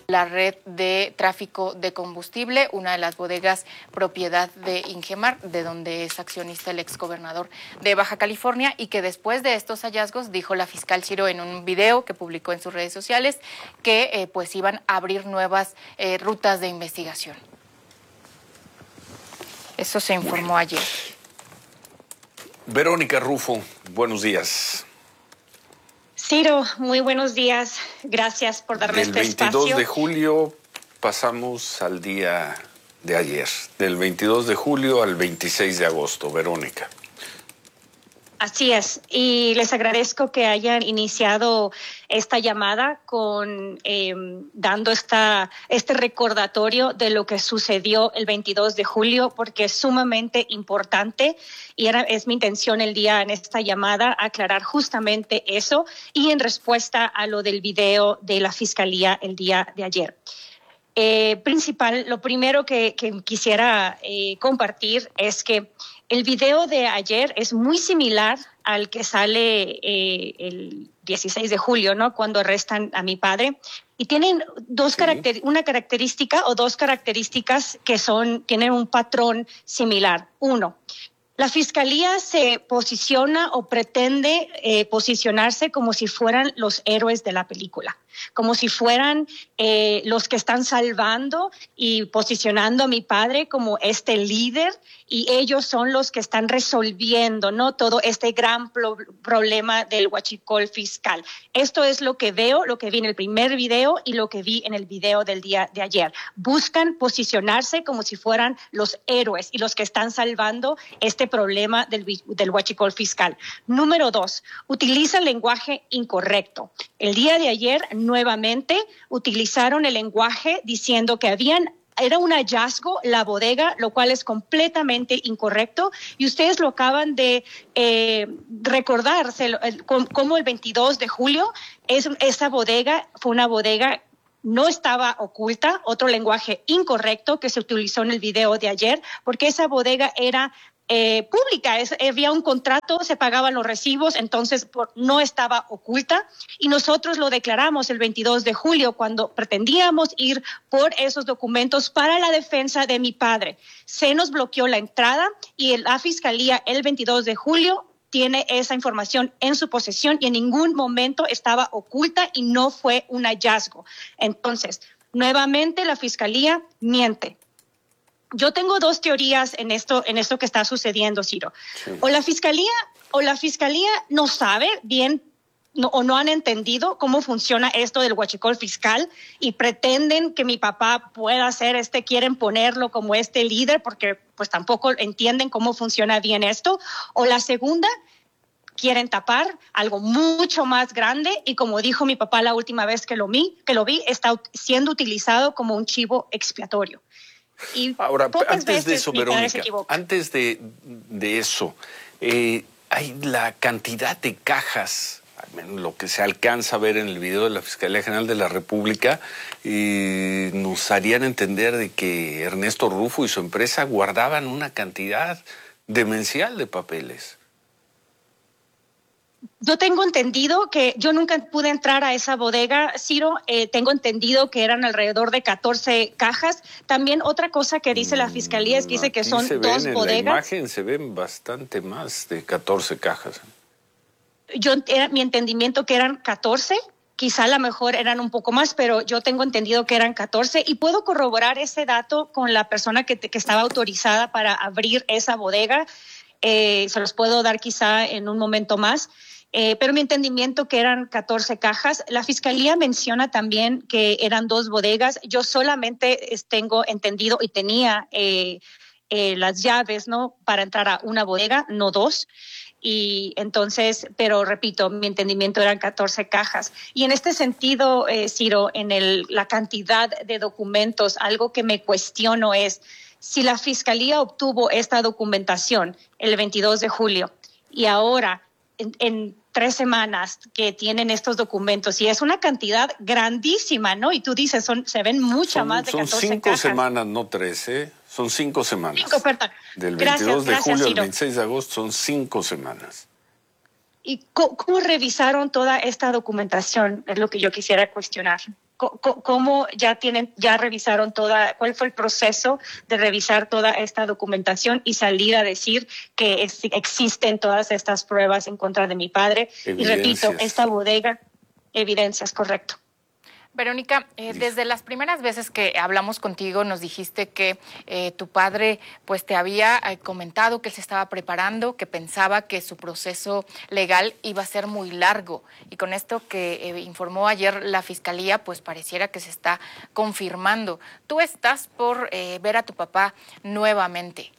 la red de tráfico de combustible, una de las bodegas propiedad de Ingemar, de donde es accionista el exgobernador de Baja California, y que después de estos hallazgos, dijo la fiscal Ciro en un video que publicó en sus redes sociales, que pues iban a abrir nuevas rutas de investigación. Eso se informó ayer. Verónica Rufo, buenos días. Ciro, muy buenos días. Gracias por darme este espacio. Del 22 de julio pasamos al día de ayer. Del 22 de julio al 26 de agosto, Verónica. Así es, y les agradezco que hayan iniciado esta llamada con dando este recordatorio de lo que sucedió el 22 de julio, porque es sumamente importante y es mi intención el día en esta llamada aclarar justamente eso y en respuesta a lo del video de la Fiscalía el día de ayer. Lo primero que quisiera compartir es que el video de ayer es muy similar al que sale el 16 de julio, ¿no? Cuando arrestan a mi padre. Y tienen una característica o dos características que tienen un patrón similar. Uno, la Fiscalía se posiciona o pretende posicionarse como si fueran los héroes de la película, como si fueran los que están salvando y posicionando a mi padre como este líder, y ellos son los que están resolviendo, ¿no?, todo este gran problema del huachicol fiscal. Esto es lo que veo, lo que vi en el primer video y lo que vi en el video del día de ayer. Buscan posicionarse como si fueran los héroes y los que están salvando este problema del huachicol fiscal. Número 2, utilizan lenguaje incorrecto. El día de ayer, nuevamente, utilizaron el lenguaje diciendo que era un hallazgo la bodega, lo cual es completamente incorrecto, y ustedes lo acaban de recordar, como el 22 de julio, esa bodega fue una bodega, no estaba oculta, otro lenguaje incorrecto que se utilizó en el video de ayer, porque esa bodega era pública, había un contrato, se pagaban los recibos, entonces no estaba oculta, y nosotros lo declaramos el 22 de julio cuando pretendíamos ir por esos documentos para la defensa de mi padre. Se nos bloqueó la entrada y la Fiscalía el 22 de julio tiene esa información en su posesión y en ningún momento estaba oculta y no fue un hallazgo. Entonces, nuevamente la Fiscalía miente. Yo tengo dos teorías en esto que está sucediendo, Ciro. Sí. O la fiscalía no sabe bien o no han entendido cómo funciona esto del huachicol fiscal y pretenden que mi papá pueda quieren ponerlo como este líder porque pues tampoco entienden cómo funciona bien esto. O la segunda, quieren tapar algo mucho más grande y, como dijo mi papá la última vez que lo vi, está siendo utilizado como un chivo expiatorio. Y ahora, antes de eso, Verónica, antes de eso, hay la cantidad de cajas, lo que se alcanza a ver en el video de la Fiscalía General de la República, nos harían entender de que Ernesto Rufo y su empresa guardaban una cantidad demencial de papeles. Yo tengo entendido que yo nunca pude entrar a esa bodega, Ciro. Tengo entendido que eran alrededor de 14 cajas. También otra cosa que dice la Fiscalía es que dice que son dos bodegas. En la imagen se ven bastante más de 14 cajas. Mi entendimiento que eran 14. Quizá a lo mejor eran un poco más, pero yo tengo entendido que eran 14 y puedo corroborar ese dato con la persona que estaba autorizada para abrir esa bodega. Se los puedo dar quizá en un momento más. Pero mi entendimiento que eran 14 cajas. La Fiscalía menciona también que eran dos bodegas. Yo solamente tengo entendido y tenía las llaves, ¿no?, para entrar a una bodega, no dos. Y entonces, pero repito, mi entendimiento eran 14 cajas. Y en este sentido, Ciro, la cantidad de documentos, algo que me cuestiono es si la Fiscalía obtuvo esta documentación el 22 de julio y ahora en 3 semanas que tienen estos documentos, y es una cantidad grandísima, ¿no? Y tú dices, se ven mucho más de 14 cajas. Son 5 semanas, no 13, son 5 semanas. 5, perdón. Del 22 de julio al 26 de agosto son 5 semanas. ¿Y cómo revisaron toda esta documentación? Es lo que yo quisiera cuestionar. ¿Cómo ya revisaron cuál fue el proceso de revisar toda esta documentación y salir a decir que existen todas estas pruebas en contra de mi padre? Evidencias. Y repito, esta bodega, evidencias, correcto. Verónica, desde las primeras veces que hablamos contigo nos dijiste que tu padre pues te había comentado que él se estaba preparando, que pensaba que su proceso legal iba a ser muy largo, y con esto que informó ayer la Fiscalía pues pareciera que se está confirmando. Tú estás por ver a tu papá nuevamente.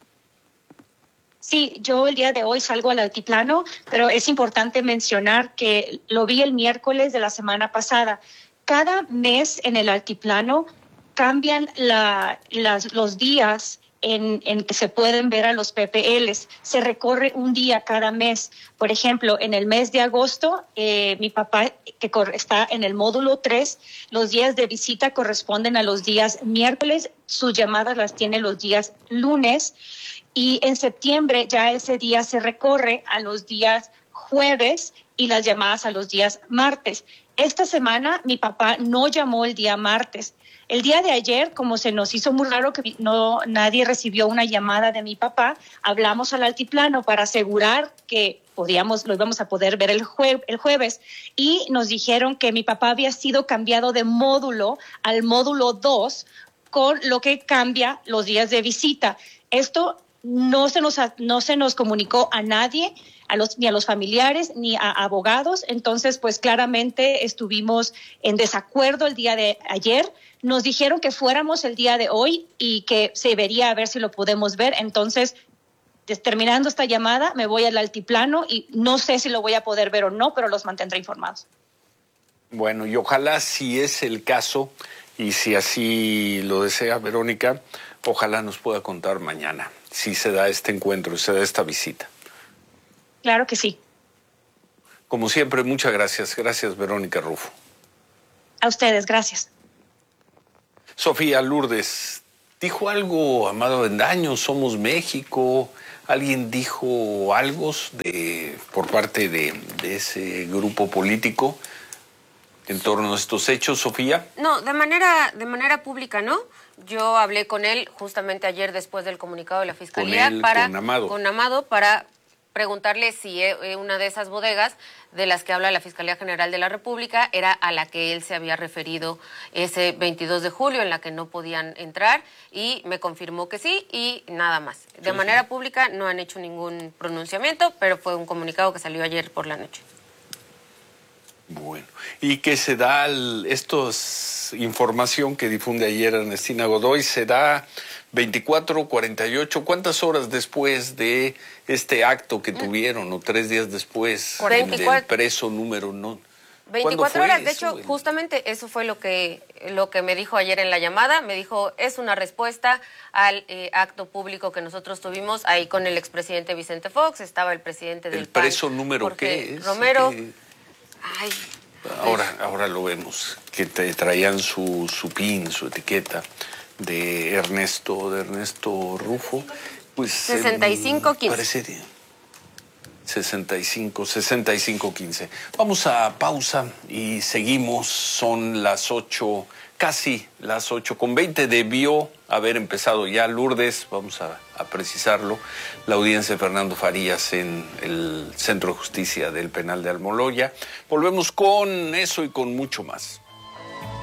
Sí, yo el día de hoy salgo al altiplano, pero es importante mencionar que lo vi el miércoles de la semana pasada. Cada mes en el altiplano cambian los días en que se pueden ver a los PPLs. Se recorre un día cada mes. Por ejemplo, en el mes de agosto, mi papá, que está en el módulo 3, los días de visita corresponden a los días miércoles, sus llamadas las tiene los días lunes, y en septiembre ya ese día se recorre a los días jueves y las llamadas a los días martes. Esta semana mi papá no llamó el día martes. El día de ayer, como se nos hizo muy raro que nadie recibió una llamada de mi papá, hablamos al altiplano para asegurar que lo íbamos a poder ver el jueves, y nos dijeron que mi papá había sido cambiado de módulo al módulo 2, con lo que cambia los días de visita. Esto no se nos comunicó a nadie, ni a los familiares, ni a abogados. Entonces, pues claramente estuvimos en desacuerdo el día de ayer. Nos dijeron que fuéramos el día de hoy y que se vería a ver si lo podemos ver. Entonces, terminando esta llamada, me voy al altiplano y no sé si lo voy a poder ver o no, pero los mantendré informados. Bueno, y ojalá, si es el caso y si así lo desea Verónica, ojalá nos pueda contar mañana si se da este encuentro, se da esta visita. Claro que sí. Como siempre, muchas gracias. Gracias, Verónica Rufo. A ustedes, gracias. Sofía Lourdes, ¿dijo algo Amado Avendaño? ¿Somos México? ¿Alguien dijo algo por parte de ese grupo político en torno a estos hechos, Sofía? No, de manera pública, ¿no? Yo hablé con él justamente ayer después del comunicado de la Fiscalía con Amado para preguntarle si una de esas bodegas de las que habla la Fiscalía General de la República era a la que él se había referido ese 22 de julio, en la que no podían entrar, y me confirmó que sí, y nada más. De manera pública no han hecho ningún pronunciamiento, pero fue un comunicado que salió ayer por la noche. Bueno, y que se da, esto es información que difunde ayer Ernestina Godoy, se da 24:48, ¿cuántas horas después de este acto que tuvieron, o 3 días después del preso número? No, 24 horas, de hecho, justamente eso fue lo que me dijo ayer en la llamada. Me dijo, es una respuesta al acto público que nosotros tuvimos ahí con el expresidente Vicente Fox, estaba el presidente del PAN. ¿El preso número qué es? Romero. Ay, ahora lo vemos, que traían su pin, su etiqueta de Ernesto Rufo. Pues 65-15. Parecería 65-15. Vamos a pausa y seguimos. Son las 8, casi las 8:20. Debió haber empezado ya, Lourdes, vamos a precisarlo, la audiencia de Fernando Farías en el Centro de Justicia del Penal de Almoloya. Volvemos con eso y con mucho más.